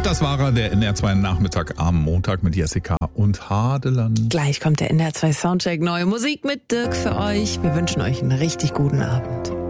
Und das war er, der NR2 Nachmittag am Montag mit Jessica und Hadeland. Gleich kommt der NR2 Soundcheck, neue Musik mit Dirk für euch. Wir wünschen euch einen richtig guten Abend.